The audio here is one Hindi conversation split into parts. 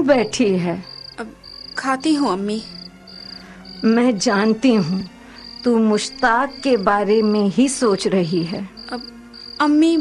बैठी है? अब खाती हूँ अम्मी। मैं जानती हूँ तू मुश्ताक के बारे में ही सोच रही है। अब अम्मी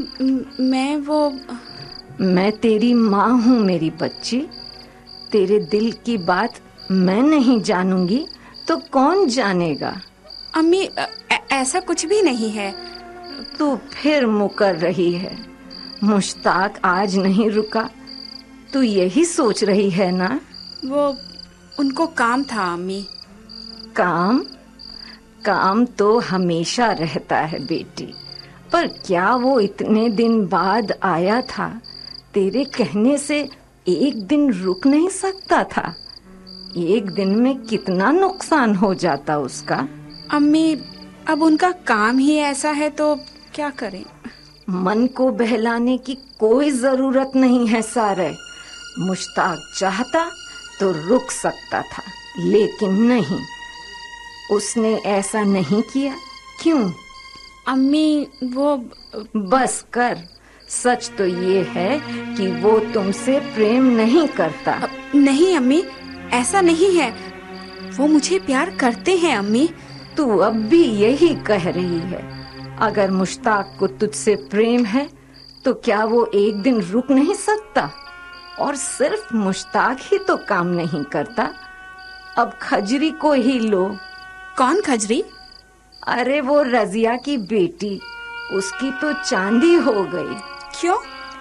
मैं तेरी माँ हूँ मेरी बच्ची। तेरे दिल की बात मैं नहीं जानूंगी तो कौन जानेगा? अम्मी ऐसा कुछ भी नहीं है। तू फिर मुकर रही है। मुश्ताक आज नहीं रुका, तू यही सोच रही है ना? वो उनको काम था अम्मी। काम? काम तो हमेशा रहता है बेटी, पर क्या वो इतने दिन बाद आया था? तेरे कहने से एक दिन रुक नहीं सकता था? एक दिन में कितना नुकसान हो जाता उसका। अम्मी अब उनका काम ही ऐसा है तो क्या करें। मन को बहलाने की कोई जरूरत नहीं है सारे। मुश्ताक चाहता तो रुक सकता था, लेकिन नहीं, उसने ऐसा नहीं किया। क्यों? अम्मी वो बस कर। सच तो ये है कि वो तुमसे प्रेम नहीं करता। नहीं अम्मी, ऐसा नहीं है। वो मुझे प्यार करते हैं अम्मी। तू अब भी यही कह रही है। अगर मुश्ताक को तुझसे प्रेम है तो क्या वो एक दिन रुक नहीं सकता? और सिर्फ मुश्ताक ही तो काम नहीं करता। अब खजरी को ही लो। कौन खजरी? अरे वो रजिया की बेटी, उसकी तो चांदी हो गई। क्यों?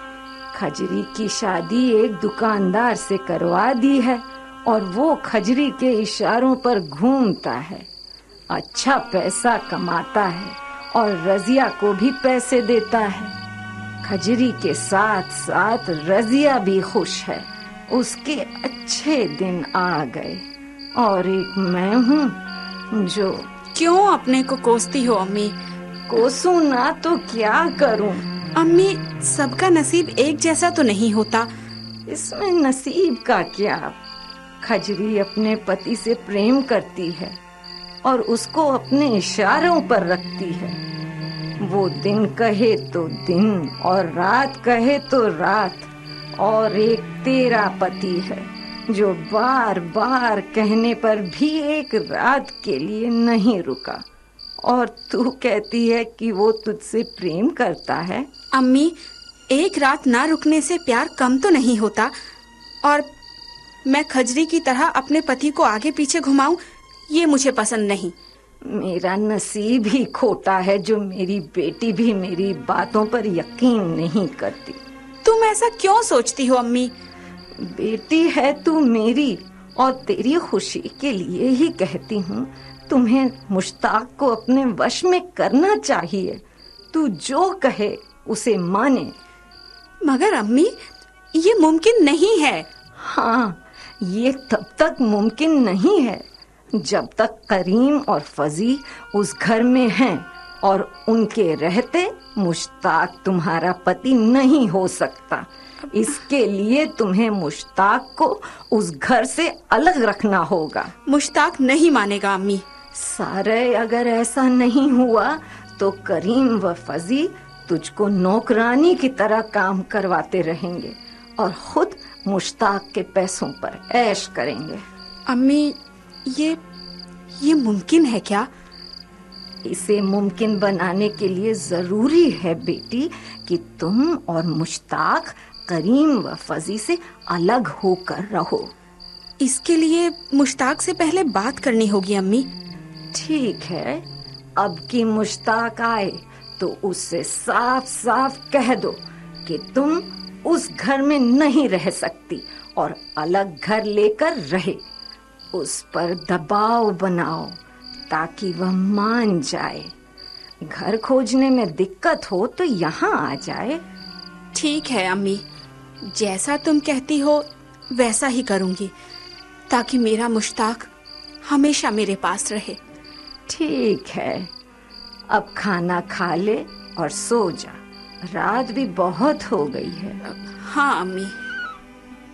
खजरी की शादी एक दुकानदार से करवा दी है और वो खजरी के इशारों पर घूमता है। अच्छा पैसा कमाता है और रजिया को भी पैसे देता है। खजरी के साथ साथ रजिया भी खुश है। उसके अच्छे दिन आ गए। और एक मैं हूँ जो... क्यों अपने को कोसती हो अम्मी? कोसूं ना तो क्या करूं? अम्मी सबका नसीब एक जैसा तो नहीं होता। इसमें नसीब का क्या? खजरी अपने पति से प्रेम करती है और उसको अपने इशारों पर रखती है। वो दिन कहे तो दिन और रात कहे तो रात। और एक तेरा पति है जो बार बार कहने पर भी एक रात के लिए नहीं रुका। और तू कहती है कि वो तुझसे प्रेम करता है? अम्मी एक रात ना रुकने से प्यार कम तो नहीं होता। और मैं खजरी की तरह अपने पति को आगे पीछे घुमाऊं, ये मुझे पसंद नहीं। मेरा नसीब ही खोटा है जो मेरी बेटी भी मेरी बातों पर यकीन नहीं करती। तुम ऐसा क्यों सोचती हो अम्मी? बेटी है तू मेरी, और तेरी खुशी के लिए ही कहती हूँ। तुम्हें मुश्ताक को अपने वश में करना चाहिए। तू जो कहे उसे माने। मगर अम्मी ये मुमकिन नहीं है। हाँ, ये तब तक मुमकिन नहीं है जब तक करीम और फजी उस घर में हैं, और उनके रहते मुश्ताक तुम्हारा पति नहीं हो सकता। इसके लिए तुम्हें मुश्ताक को उस घर से अलग रखना होगा। मुश्ताक नहीं मानेगा अम्मी। सारे अगर ऐसा नहीं हुआ तो करीम व फजी तुझको नौकरानी की तरह काम करवाते रहेंगे और खुद मुश्ताक के पैसों पर ऐश करेंगे। अम्मी ये मुमकिन है क्या? इसे मुमकिन बनाने के लिए जरूरी है बेटी कि तुम और मुश्ताक करीम व फजी से अलग होकर रहो। इसके लिए मुश्ताक से पहले बात करनी होगी अम्मी। ठीक है, अब की मुश्ताक आए तो उससे साफ साफ कह दो कि तुम उस घर में नहीं रह सकती और अलग घर लेकर रहे। उस पर दबाव बनाओ ताकि वह मान जाए। घर खोजने में दिक्कत हो तो यहाँ आ जाए। ठीक है अम्मी, जैसा तुम कहती हो वैसा ही करूंगी, ताकि मेरा मुश्ताक हमेशा मेरे पास रहे। ठीक है, अब खाना खा ले और सो जा। रात भी बहुत हो गई है। हाँ अम्मी।